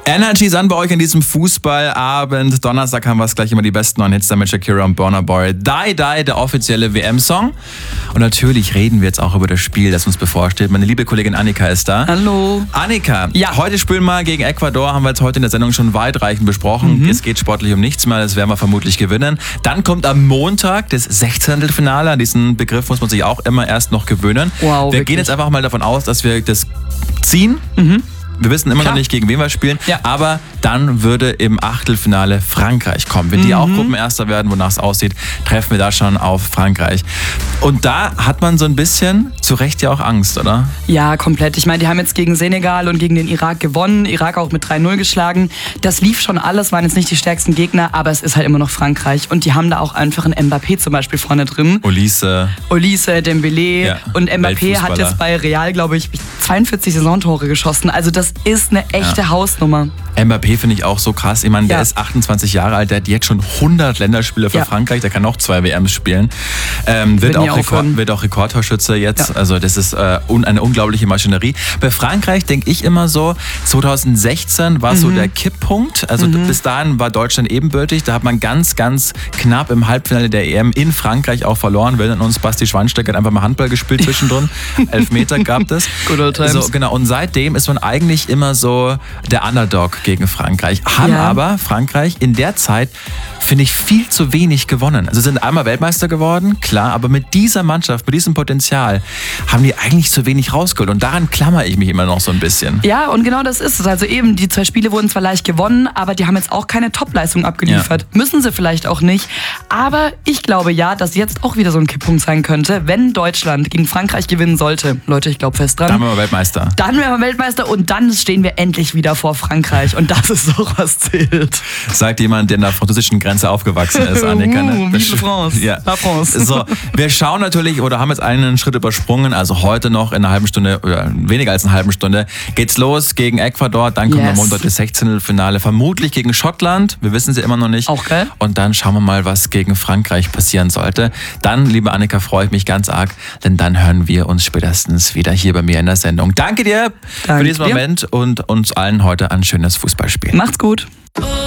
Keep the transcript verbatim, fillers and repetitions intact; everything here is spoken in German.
Energy ist an bei euch an diesem Fußballabend. Donnerstag haben wir es gleich immer die besten neuen Hits da mit Shakira und Burna Boy. Die Die, der offizielle W M-Song. Und natürlich reden wir jetzt auch über das Spiel, das uns bevorsteht. Meine liebe Kollegin Annika ist da. Hallo. Annika, ja. Heute spielen wir gegen Ecuador, haben wir jetzt heute in der Sendung schon weitreichend besprochen. Mhm. Es geht sportlich um nichts mehr, das werden wir vermutlich gewinnen. Dann kommt am Montag das Sechzehntelfinale. An diesen Begriff muss man sich auch immer erst noch gewöhnen. Wow, wir wirklich? gehen jetzt einfach mal davon aus, dass wir das ziehen. Mhm. Wir wissen immer Klar. noch nicht, gegen wen wir spielen, ja. aber dann würde im Achtelfinale Frankreich kommen. Wenn die mhm. auch Gruppenerster werden, wonach es aussieht, treffen wir da schon auf Frankreich. Und da hat man so ein bisschen, zu Recht ja auch Angst, oder? Ja, komplett. Ich meine, die haben jetzt gegen Senegal und gegen den Irak gewonnen, Irak auch mit drei null geschlagen. Das lief schon alles, waren jetzt nicht die stärksten Gegner, aber es ist halt immer noch Frankreich. Und die haben da auch einfach einen Mbappé zum Beispiel vorne drin. Olise. Olise, Dembélé. Ja, und Mbappé hat jetzt bei Real, glaube ich, zweiundvierzig Saisontore geschossen. Also das ist eine echte ja. Hausnummer. Mbappé finde ich auch so krass. Ich meine, der ja. ist achtundzweißig Jahre alt, der hat jetzt schon hundert Länderspiele für ja. Frankreich, der kann noch zwei W Ms spielen. Ähm, wird, auch Rekord, wird auch Rekordtorschütze jetzt. Ja. Also das ist äh, un, eine unglaubliche Maschinerie. Bei Frankreich denke ich immer so, zweitausendsechzehn war mhm. so der Kipppunkt. Also mhm. bis dahin war Deutschland ebenbürtig. Da hat man ganz, ganz knapp im Halbfinale der E M in Frankreich auch verloren. Wir erinnern uns, Basti Schweinsteiger hat einfach mal Handball gespielt zwischendrin. Elfmeter gab es. Good old times. So, genau. Und seitdem ist man eigentlich immer so der Underdog gegen Frankreich. Haben ja. aber Frankreich in der Zeit, finde ich, viel zu wenig gewonnen. Also sind einmal Weltmeister geworden, klar, aber mit dieser Mannschaft, mit diesem Potenzial haben die eigentlich zu wenig rausgeholt. Und daran klammere ich mich immer noch so ein bisschen. Ja, und genau das ist es. Also eben, die zwei Spiele wurden zwar leicht gewonnen, aber die haben jetzt auch keine Topleistung abgeliefert. Ja. Müssen sie vielleicht auch nicht. Aber ich glaube ja, dass jetzt auch wieder so ein Kipppunkt sein könnte, wenn Deutschland gegen Frankreich gewinnen sollte. Leute, ich glaube fest dran. Dann wären wir Weltmeister. Dann wären wir Weltmeister und dann stehen wir endlich wieder vor Frankreich. Und das ist so, was zählt. Sagt jemand, der in der französischen Grenze aufgewachsen ist, Annika. Ne? Uh, vive France. Ja. La France. So, wir schauen natürlich oder haben jetzt einen Schritt übersprungen. Also heute noch in einer halben Stunde, oder weniger als einer halben Stunde, geht's los gegen Ecuador. Dann kommt yes. am Montag das Sechzehntelfinale. Vermutlich gegen Schottland. Wir wissen sie immer noch nicht. Auch geil. Und dann schauen wir mal, was gegen Frankreich passieren sollte. Dann, liebe Annika, freue ich mich ganz arg, denn dann hören wir uns spätestens wieder hier bei mir in der Sendung. Danke dir Danke für diesen dir. Moment und uns allen heute ein schönes Fußballspiel. Macht's gut.